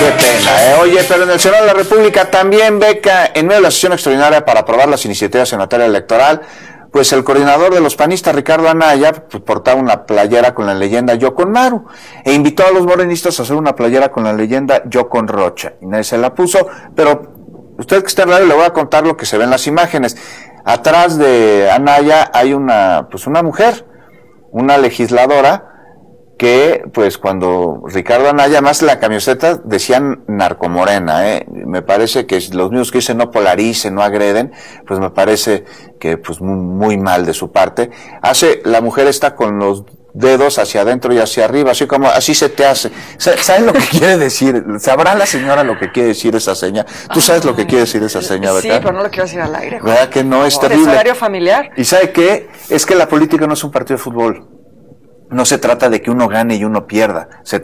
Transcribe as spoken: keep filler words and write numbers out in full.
Qué pena, ¿eh? Oye, pero en el Senado de la República también, Beca, en medio de la sesión extraordinaria para aprobar las iniciativas en materia electoral, pues el coordinador de los panistas, Ricardo Anaya, pues, portaba una playera con la leyenda Yo con Maru, e invitó a los morenistas a hacer una playera con la leyenda Yo con Rocha, y nadie se la puso, pero usted que está en radio le voy a contar lo que se ve en las imágenes. Atrás de Anaya hay una, pues una mujer, una legisladora, que pues cuando Ricardo Anaya, más la camiseta decían narcomorena, ¿eh? Me parece que los mismos que dicen no polaricen, no agreden, pues me parece que pues muy, muy mal de su parte. Hace, la mujer está con los dedos hacia adentro y hacia arriba, así como, así se te hace. ¿Sabes lo que quiere decir? ¿Sabrá la señora lo que quiere decir esa seña? ¿Tú sabes lo que quiere decir esa seña, verdad? Sí, pero no lo quiero decir al aire. ¿Verdad que no? Es terrible. ¿Es horario familiar? ¿Y sabe qué? Es que la política no es un partido de fútbol. No se trata de que uno gane y uno pierda. Se